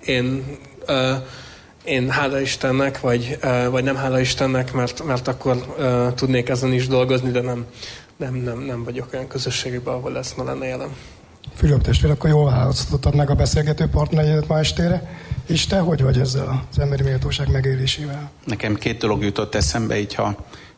én hála Istennek, vagy nem hála Istennek, mert akkor tudnék ezen is dolgozni, de nem vagyok olyan közösségekben, ahol ezt ne lenne jelen. Fülöp testvér, akkor jól választottad meg a beszélgető partneredet ma estére. És te hogy vagy ezzel az emberi méltóság megélésével? Nekem 2 dolog jutott eszembe, így ha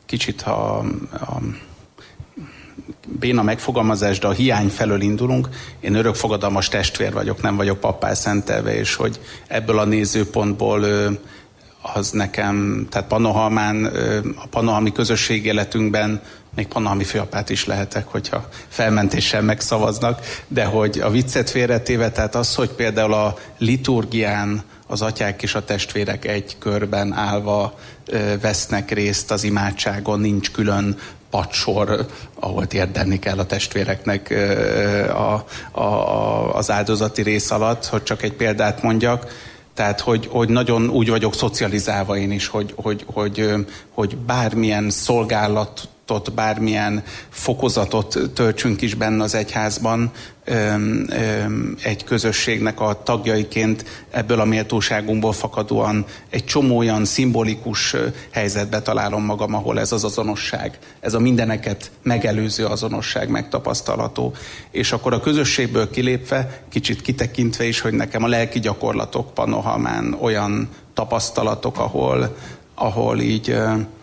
béna megfogalmazás, de a hiány felől indulunk. Én örökfogadalmas testvér vagyok, nem vagyok pappá szentelve, és hogy ebből a nézőpontból az nekem, tehát Pannonhalmán, a pannonhalmi közösség életünkben még pannonhalmi főapát is lehetek, hogyha felmentéssel megszavaznak, de hogy a viccet félretéve, tehát az, hogy például a liturgián az atyák és a testvérek egy körben állva vesznek részt az imádságon, nincs külön padsor, ahol térdelni kell a testvéreknek az áldozati rész alatt, hogy csak egy példát mondjak. Tehát, hogy nagyon úgy vagyok szocializálva én is, hogy bármilyen szolgálatot, bármilyen fokozatot töltsünk is benne az egyházban, egy közösségnek a tagjaiként ebből a méltóságunkból fakadóan egy csomó olyan szimbolikus helyzetbe találom magam, ahol ez az azonosság, ez a mindeneket megelőző azonosság megtapasztalható. És akkor a közösségből kilépve, kicsit kitekintve is, hogy nekem a lelki gyakorlatok Pannonhalmán olyan tapasztalatok, ahol így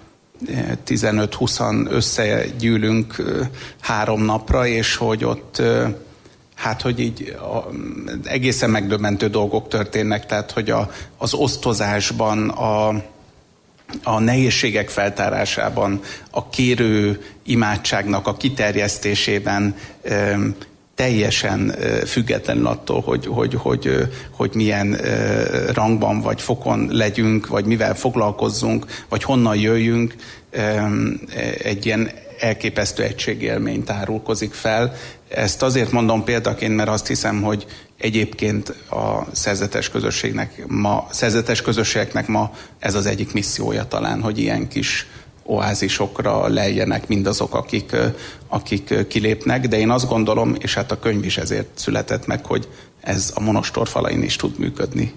15-20 összegyűlünk 3 napra, és hogy ott hogy így egészen megdöbbentő dolgok történnek, tehát hogy az osztozásban, a nehézségek feltárásában, a kérő imádságnak a kiterjesztésében teljesen függetlenül attól, hogy milyen rangban vagy fokon legyünk, vagy mivel foglalkozzunk, vagy honnan jöjjünk, egy ilyen elképesztő egységélmény tárulkozik fel. Ezt azért mondom példaként, mert azt hiszem, hogy egyébként a szerzetes közösségeknek ma ez az egyik missziója talán, hogy ilyen kis oázisokra lejjenek mindazok, akik kilépnek, de én azt gondolom, és hát a könyv is ezért született meg, hogy ez a monostor falain is tud működni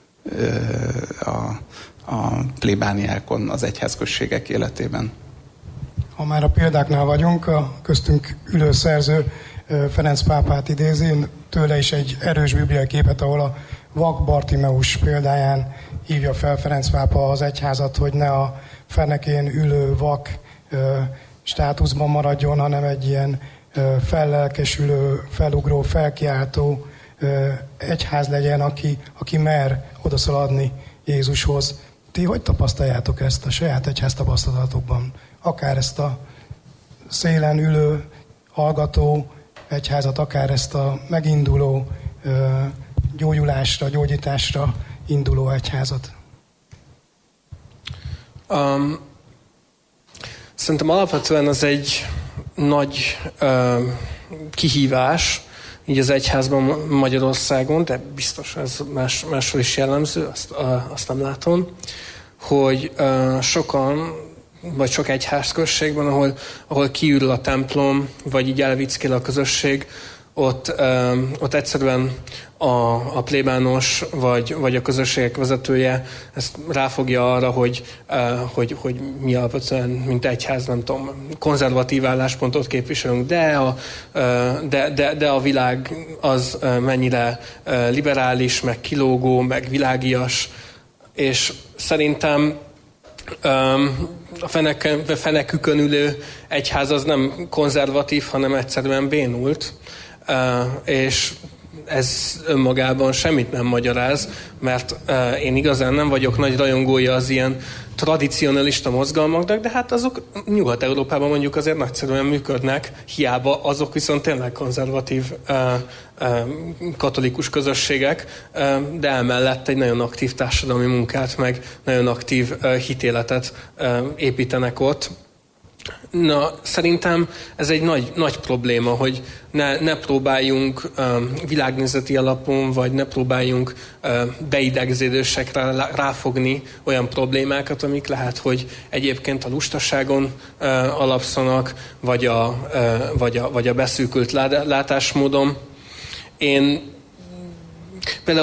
a plébániákon, az egyházközségek életében. Ha már a példáknál vagyunk, a köztünk ülő szerző Ferenc pápát idézi, tőle is egy erős bibliai képet, ahol a vak Bartimeus példáján hívja fel Ferenc pápa az egyházat, hogy ne a fenekén ülő vak státuszban maradjon, hanem egy ilyen fellelkesülő, felugró, felkiáltó egyház legyen, aki mer odaszaladni Jézushoz. Ti hogy tapasztaljátok ezt a saját egyház tapasztalatokban? Akár ezt a szélen ülő, hallgató egyházat, akár ezt a meginduló, gyógyulásra, gyógyításra induló egyházat? Szerintem alapvetően ez egy nagy kihívás így az egyházban Magyarországon, de biztos ez máshol is jellemző, azt nem látom, hogy sokan, vagy sok egyházközségben, ahol kiürül a templom, vagy így elvickél a közösség, ott egyszerűen a plébános vagy a közösségek vezetője ezt ráfogja arra, hogy mi alapvetően, mint egyház, nem tudom, konzervatív álláspontot képviselünk, de a világ az mennyire liberális, meg kilógó, meg világias, és szerintem a fenekükön ülő egyház az nem konzervatív, hanem egyszerűen bénult, és ez önmagában semmit nem magyaráz, mert én igazán nem vagyok nagy rajongója az ilyen tradicionalista mozgalmaknak, de hát azok Nyugat-Európában mondjuk azért nagyszerűen működnek, hiába azok viszont tényleg konzervatív katolikus közösségek, de emellett egy nagyon aktív társadalmi munkát, meg nagyon aktív hitéletet építenek ott. Na, szerintem ez egy nagy probléma, hogy ne próbáljunk világnézeti alapon, vagy ne próbáljunk beidegződésekre ráfogni olyan problémákat, amik lehet, hogy egyébként a lustaságon alapszanak, vagy a beszűkült látásmódon. Én például